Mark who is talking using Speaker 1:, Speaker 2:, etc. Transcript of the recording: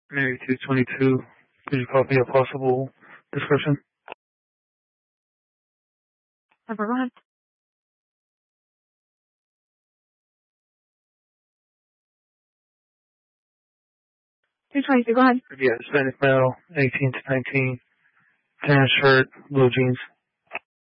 Speaker 1: Mary 222, could you copy a possible description?
Speaker 2: Go ahead. 222, go ahead.
Speaker 1: Yeah, Hispanic male, 18 to 19, tan shirt, blue jeans.